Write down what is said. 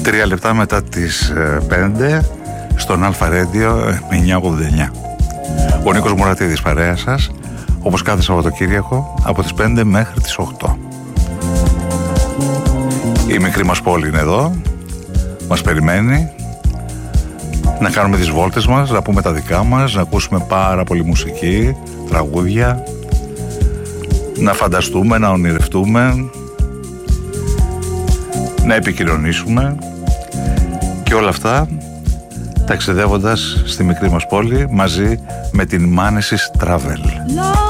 3 λεπτά μετά τις 5 στον Αλφα Radio 989. Ο Νίκος Μουρατίδης παρέα σας, όπως κάθε Σαββατοκύριακο από τις 5 μέχρι τις 8. Η μικρή μας πόλη είναι εδώ, μας περιμένει να κάνουμε τις βόλτες μας, να πούμε τα δικά μας, να ακούσουμε πάρα πολύ μουσική, τραγούδια, να φανταστούμε, να ονειρευτούμε, να επικοινωνήσουμε και όλα αυτά ταξιδεύοντας στη μικρή μας πόλη μαζί με την Μάνεσης Travel.